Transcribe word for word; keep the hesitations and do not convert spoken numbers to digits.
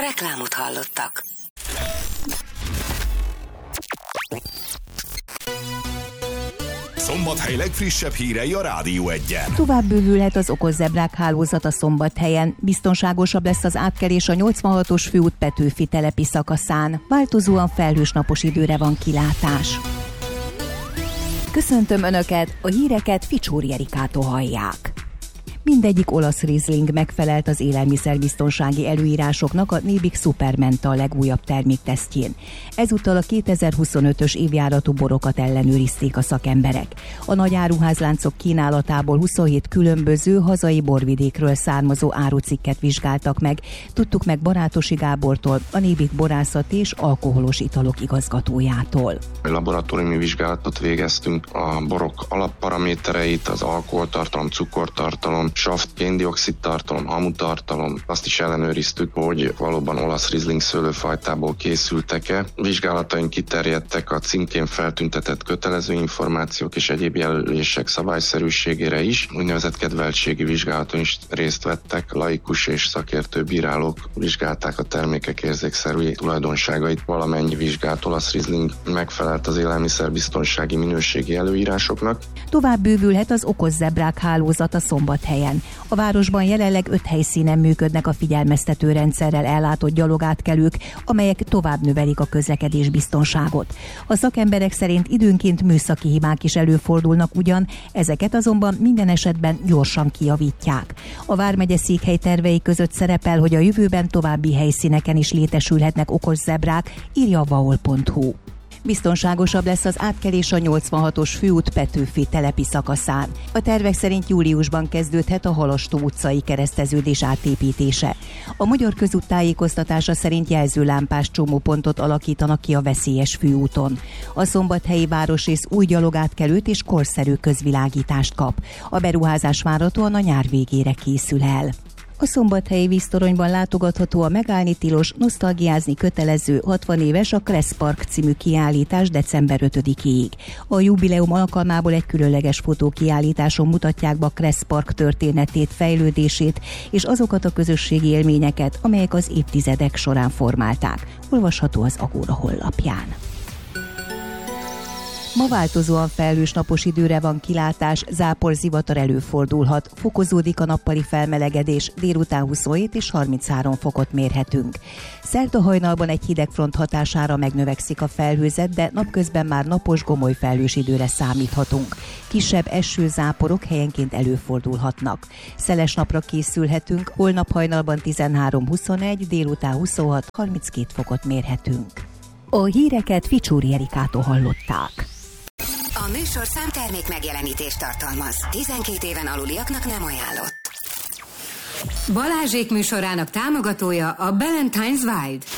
Reklámot hallottak. Szombathely legfrissebb hírei a Rádió Egyen. Tovább bővülhet az okos zebrák hálózata Szombathelyen. Biztonságosabb lesz az átkelés a nyolcvanhatos főút Petőfi telepi szakaszán. Változóan felhős napos időre van kilátás. Köszöntöm Önöket, a híreket Ficsóri Erikától hallják. Mindegyik olasz Riesling megfelelt az élelmiszerbiztonsági előírásoknak a Nébik Supermental legújabb terméktesztjén. Ezúttal a kétezer-huszonötös évjáratú borokat ellenőrizték a szakemberek. A nagy áruházláncok kínálatából huszonhét különböző hazai borvidékről származó árucikket vizsgáltak meg. Tudtuk meg Barátosi Gábortól, a Nébik borászat és alkoholos italok igazgatójától. Laboratóriumi vizsgálatot végeztünk a borok alapparamétereit, az alkoholtartalom, cukortartalom, saft, kén-dioxid tartalom, hamutartalom. Azt is ellenőriztük, hogy valóban olasz Riesling szőlőfajtából készültek-e. Vizsgálataink kiterjedtek a címkén feltüntetett kötelező információk és egyéb jelölések szabályszerűségére is. Úgynevezett kedveltségi vizsgálaton is részt vettek. Laikus és szakértő bírálók vizsgálták a termékek érzékszerű tulajdonságait. Valamennyi vizsgált olasz Riesling megfelelt az élelmiszerbiztonsági minőségi előírásoknak. Tovább bővülhet az okos zebrák hálózata Szombathelyen. A városban jelenleg öt helyszínen működnek a figyelmeztető rendszerrel ellátott gyalogátkelők, amelyek tovább növelik a közlekedés biztonságot. A szakemberek szerint időnként műszaki hibák is előfordulnak ugyan, ezeket azonban minden esetben gyorsan kijavítják. A vármegye székhely tervei között szerepel, hogy a jövőben további helyszíneken is létesülhetnek okos zebrák, írja a vaol pont hu. Biztonságosabb lesz az átkelés a nyolcvanhatos főút Petőfi telepi szakaszán. A tervek szerint júliusban kezdődhet a Halastó utcai kereszteződés átépítése. A Magyar Közút tájékoztatása szerint jelzőlámpás csomópontot alakítanak ki a veszélyes főúton. A szombathelyi városrész új gyalogátkelőt és korszerű közvilágítást kap. A beruházás várhatóan a nyár végére készül el. A szombathelyi víztoronyban látogatható a megállni tilos, nosztalgiázni kötelező hatvan éves a Kressz Park című kiállítás december ötödikéig. A jubileum alkalmából egy különleges fotókiállításon mutatják be a Kressz Park történetét, fejlődését és azokat a közösségi élményeket, amelyek az évtizedek során formálták. Olvasható az Agóra honlapján. Ma változóan felhős napos időre van kilátás, záporzivatar előfordulhat, fokozódik a nappali felmelegedés, délután huszonhét és harminchárom fokot mérhetünk. Szerda hajnalban egy hidegfront hatására megnövekszik a felhőzet, de napközben már napos, gomoly felhős időre számíthatunk. Kisebb esőzáporok helyenként előfordulhatnak. Szeles napra készülhetünk, holnap hajnalban tizenhárom huszonegy, délután huszonhat harminckét fokot mérhetünk. A híreket Ficsóri Erikától hallották. A műsor számtermék megjelenítést tartalmaz. tizenkét éven aluliaknak nem ajánlott. Balázsék műsorának támogatója a Ballantine's Wild.